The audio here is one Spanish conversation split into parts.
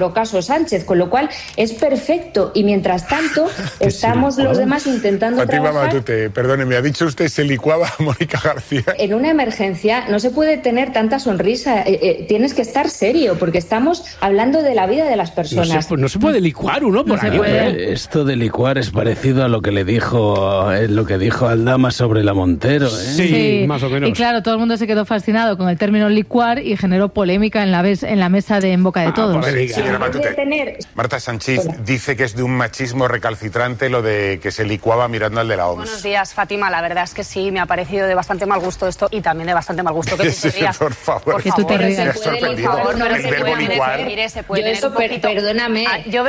Procaso Sánchez, con lo cual es perfecto. Y mientras tanto, estamos los demás intentando Fátima trabajar... Matute, perdóneme, ha dicho usted se licuaba a Mónica García. En una emergencia no se puede tener tanta sonrisa, tienes que estar serio, porque estamos hablando de la vida de las personas. No se puede licuar uno por ahí. Esto de licuar es parecido a lo que dijo Aldama sobre la Montero, ¿eh? Sí, más o menos. Y claro, todo el mundo se quedó fascinado con el término licuar y generó polémica en la mesa de En Boca de Todos. Señora Matute, Marta Sanchís dice que es de un machismo recalcitrante lo de que se licuaba mirando al de la OMS. Buenos días, Fátima. La verdad es que sí, me ha parecido de bastante mal gusto esto y también de bastante mal gusto que tú te rías. Por favor. Que tú te rías. Se puede tener un poquito... Perdóname,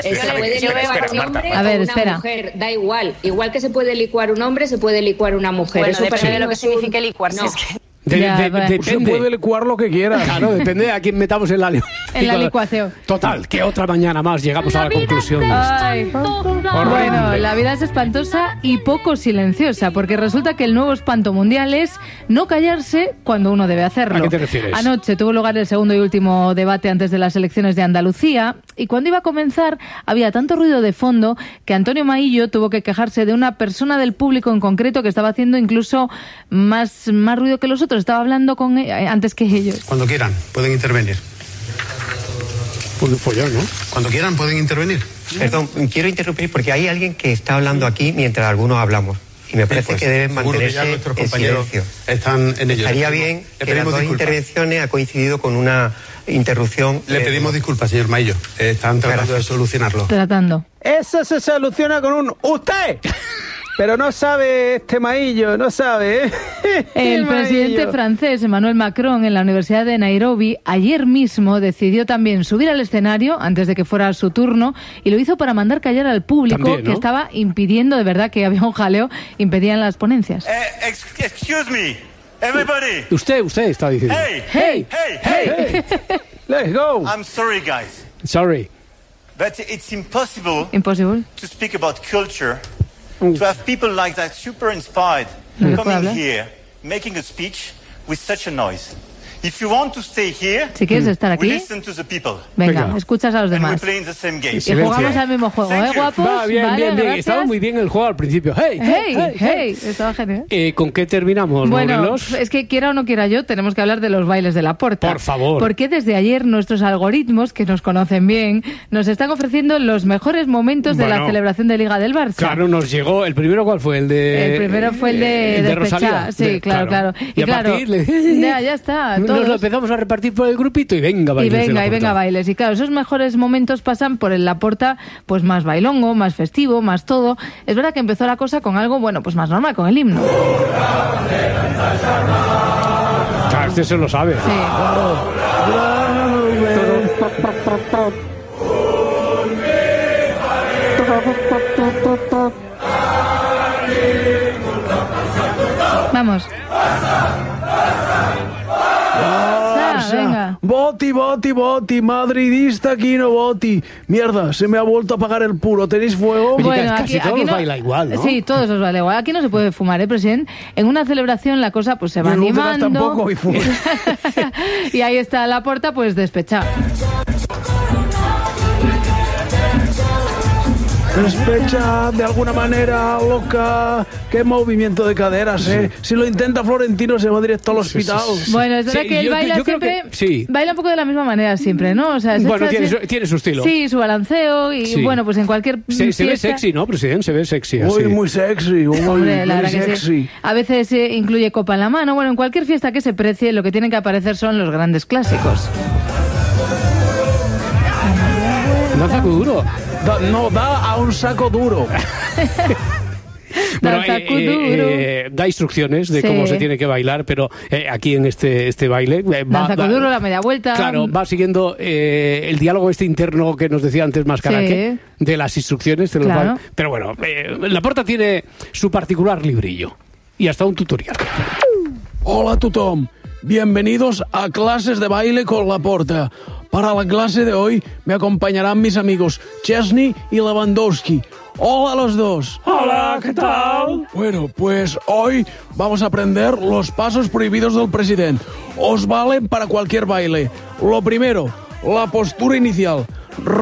A ver, espera. Mujer, da igual. Igual que se puede licuar un hombre, se puede licuar una mujer. Bueno, eso depende de lo que signifique licuar. No. Es que... Depende. Se puede licuar lo que quiera. Claro, depende a quién metamos en la licuación. Total, que otra mañana más llegamos a la conclusión. Ay. Bueno, la vida es espantosa y poco silenciosa, porque resulta que el nuevo espanto mundial es no callarse cuando uno debe hacerlo. ¿A qué te refieres? Anoche tuvo lugar el segundo y último debate antes de las elecciones de Andalucía, y cuando iba a comenzar había tanto ruido de fondo que Antonio Maillo tuvo que quejarse de una persona del público en concreto que estaba haciendo incluso más ruido que los otros. Estaba hablando con antes que ellos. Cuando quieran, pueden intervenir. Pues follón, ¿no? Cuando quieran, pueden intervenir. Perdón, quiero interrumpir porque hay alguien que está hablando aquí mientras algunos hablamos. Y me parece que deben mantenerse en silencio. Están en ello. Estaría bien que las dos intervenciones ha coincidido con una interrupción. Le pedimos disculpas, señor Maillo. Están tratando de solucionarlo. Eso se soluciona con un usted. Pero no sabe este Maillo, no sabe, ¿eh? El presidente francés Emmanuel Macron en la Universidad de Nairobi ayer mismo decidió también subir al escenario antes de que fuera su turno y lo hizo para mandar callar al público también, ¿no? Que estaba impidiendo, de verdad que había un jaleo, impedían las ponencias. Excuse me, everybody. Usted está diciendo. Hey. Let's go. I'm sorry, guys. Sorry. But it's impossible to speak about culture. To have people like that, super inspired, coming here, making a speech with such a noise. If you want to stay here, si quieres estar aquí, we listen to the people. Venga, escuchas a los demás. And we play the same game. Y jugamos al mismo juego, ¿eh, guapos? Va, bien. Estaba muy bien el juego al principio. Hey. Estaba genial. ¿Con qué terminamos, Bueno, Morelos? es que quiera o no quiera yo, tenemos que hablar de los bailes de Laporta. Por favor. Porque desde ayer nuestros algoritmos, que nos conocen bien, nos están ofreciendo los mejores momentos de la celebración de Liga del Barça. Claro, nos llegó. ¿El primero cuál fue? El primero fue el de Rosalía. Sí, claro. Y claro, ya está. Nos lo empezamos a repartir por el grupito y venga bailes. Y venga bailes. Y claro, esos mejores momentos pasan por el Laporta, pues más bailongo, más festivo, más todo. Es verdad que empezó la cosa con algo, bueno, pues más normal, con el himno. Claro, este se lo sabe. Sí. Vamos. Venga. Boti, madridista aquí no Boti. Mierda, se me ha vuelto a apagar el puro. ¿Tenéis fuego? Bueno, casi todos nos baila igual, ¿no? Sí, todos os baila igual. Aquí no se puede fumar, presidente. En una celebración la cosa pues se va animando. Tampoco y fuma. Y ahí está Laporta pues despechado. Despecha de alguna manera, loca. Qué movimiento de caderas, ¿eh? Si lo intenta Florentino se va directo al hospital. Bueno, es verdad que él baila siempre. Baila un poco de la misma manera siempre, ¿no? O sea, bueno, tiene su estilo. Sí, su balanceo y bueno, pues en cualquier se ve sexy, ¿no, presidente? Se ve sexy así. Muy sexy. Hombre, la verdad que sí. A veces incluye copa en la mano. Bueno, en cualquier fiesta que se precie, lo que tienen que aparecer son los grandes clásicos. No saco duro. Da a un saco duro. Bueno, da instrucciones de cómo se tiene que bailar, pero aquí en este baile saco duro, la media vuelta. Claro, va siguiendo el diálogo interno que nos decía antes Mascaraque, de las instrucciones de los bailes. Pero bueno, Laporta tiene su particular librillo y hasta un tutorial. Hola tothom, bienvenidos a clases de baile con Laporta. Para la clase de hoy me acompañarán mis amigos Chesney y Lewandowski. Hola a los dos. Hola, ¿qué tal? Bueno, pues hoy vamos a aprender los pasos prohibidos del presidente. Os valen para cualquier baile. Lo primero, la postura inicial.